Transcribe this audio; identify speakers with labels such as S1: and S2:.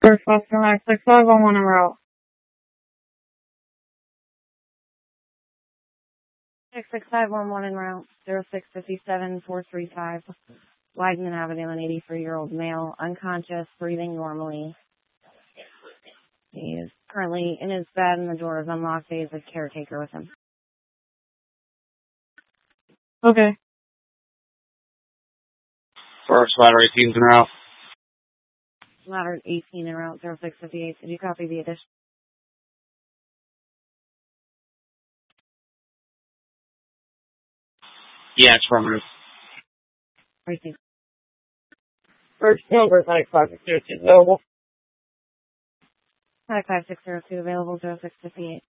S1: First Oscar Max 6511 en route. 66511 en route. 0657435. Wideman Avenue, an 83-year-old male, unconscious, breathing normally. He is currently in his bed and the door is unlocked. He has a caretaker with him. Okay.
S2: First ladder 18's en route.
S1: Ladder 18 en route, 0658. Did you copy the addition?
S2: Yeah, it's affirmative.
S1: Received.
S3: First number 9562 available.
S1: 55602 available, 0658.